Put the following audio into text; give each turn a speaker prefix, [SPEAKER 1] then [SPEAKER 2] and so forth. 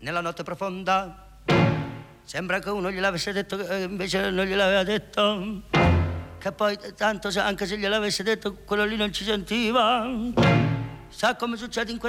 [SPEAKER 1] nella notte profonda. Sembra che uno gliel'avesse detto, che invece non gliel'aveva detto. Che poi tanto anche se gliel'avesse detto, quello lì non ci sentiva. Sa come succede in